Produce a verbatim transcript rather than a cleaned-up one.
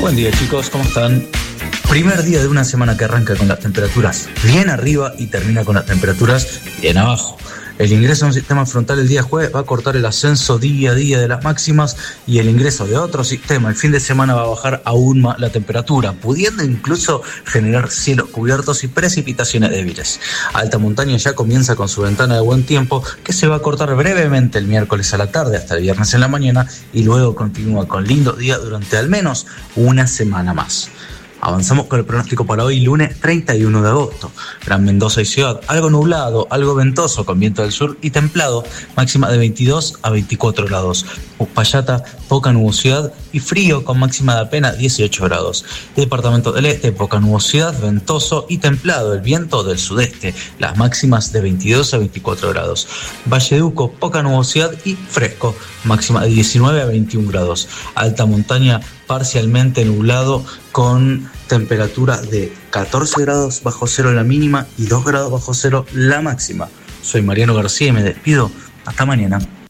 Buen día, chicos, ¿cómo están? Primer día de una semana que arranca con las temperaturas bien arriba y termina con las temperaturas bien abajo. El ingreso a un sistema frontal el día jueves va a cortar el ascenso día a día de las máximas y el ingreso de otro sistema el fin de semana va a bajar aún más la temperatura, pudiendo incluso generar cielos cubiertos y precipitaciones débiles. Alta montaña ya comienza con su ventana de buen tiempo, que se va a cortar brevemente el miércoles a la tarde hasta el viernes en la mañana y luego continúa con lindos días durante al menos una semana más. Avanzamos con el pronóstico para hoy, lunes treinta y uno de agosto. Gran Mendoza y Ciudad, algo nublado, algo ventoso con viento del sur y templado, máxima de veintidós a veinticuatro grados. Uspallata, poca nubosidad y frío con máxima de apenas dieciocho grados. Departamento del Este, poca nubosidad, ventoso y templado, el viento del sudeste, las máximas de veintidós a veinticuatro grados. Valleduco, poca nubosidad y fresco, máxima de diecinueve a veintiún grados. Alta montaña, parcialmente nublado con temperatura de catorce grados bajo cero la mínima y dos grados bajo cero la máxima. Soy Mariano García y me despido. Hasta mañana.